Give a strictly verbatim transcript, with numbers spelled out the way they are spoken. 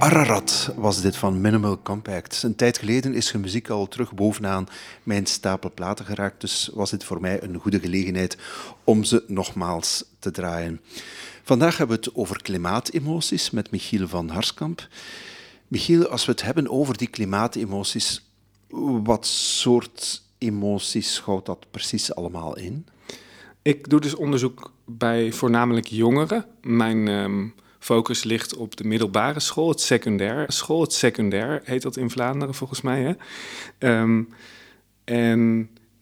Ararat was dit van Minimal Compact. Een tijd geleden is hun muziek al terug bovenaan mijn stapel platen geraakt, dus was dit voor mij een goede gelegenheid om ze nogmaals te draaien. Vandaag hebben we het over klimaatemoties met Michiel van Harskamp. Michiel, als we het hebben over die klimaatemoties, wat soort emoties houdt dat precies allemaal in? Ik doe dus onderzoek bij voornamelijk jongeren. Mijn um, focus ligt op de middelbare school, het secundair school. Het secundair heet dat in Vlaanderen volgens mij. Hè? Um, en